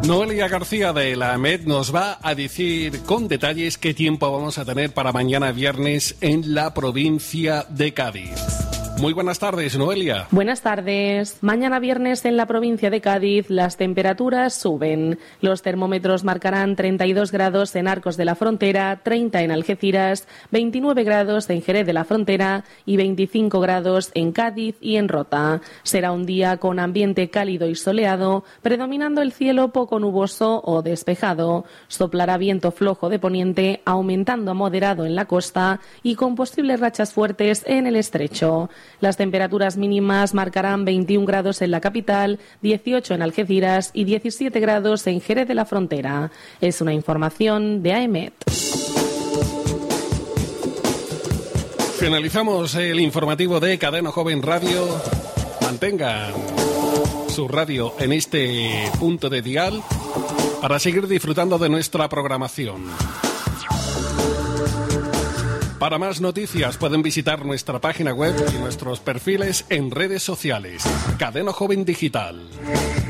Noelia García de la AEMET nos va a decir con detalles qué tiempo vamos a tener para mañana viernes en la provincia de Cádiz. Muy buenas tardes, Noelia. Buenas tardes. Mañana viernes en la provincia de Cádiz las temperaturas suben. Los termómetros marcarán 32 grados en Arcos de la Frontera, 30 en Algeciras, 29 grados en Jerez de la Frontera y 25 grados en Cádiz y en Rota. Será un día con ambiente cálido y soleado, predominando el cielo poco nuboso o despejado. Soplará viento flojo de poniente, aumentando a moderado en la costa y con posibles rachas fuertes en el estrecho. Las temperaturas mínimas marcarán 21 grados en la capital, 18 en Algeciras y 17 grados en Jerez de la Frontera. Es una información de AEMET. Finalizamos el informativo de Cadena Joven Radio. Mantengan su radio en este punto de dial para seguir disfrutando de nuestra programación. Para más noticias pueden visitar nuestra página web y nuestros perfiles en redes sociales. Cadena Joven Digital.